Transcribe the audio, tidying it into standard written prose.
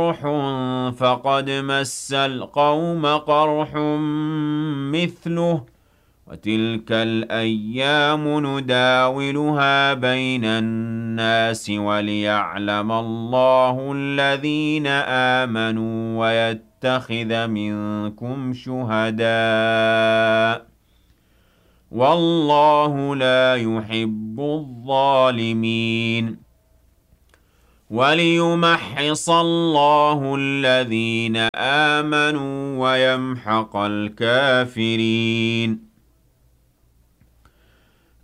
فقد مس القوم قرح مثله وتلك الأيام نداولها بين الناس وليعلم الله الذين آمنوا ويتخذ منكم شهداء والله لا يحب الظالمين وليمحص الله الذين آمنوا ويمحق الكافرين